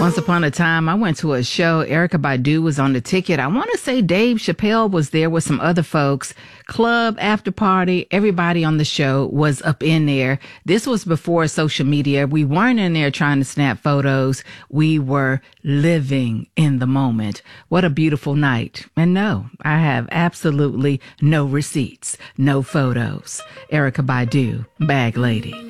Once upon a time, I went to a show. Erykah Badu was on the ticket. I want to say Dave Chappelle was there with some other folks. Club, after party, everybody on the show was up in there. This was before social media. We weren't in there trying to snap photos. We were living in the moment. What a beautiful night. And no, I have absolutely no receipts, no photos. Erykah Badu, Bag Lady.